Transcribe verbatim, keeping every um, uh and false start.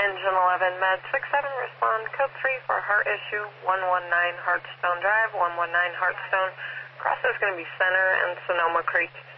Engine eleven, Med six seven, respond code three for heart issue, one one nine Hearthstone Drive, one one nine Hearthstone. Cross is going to be Center and Sonoma Creek.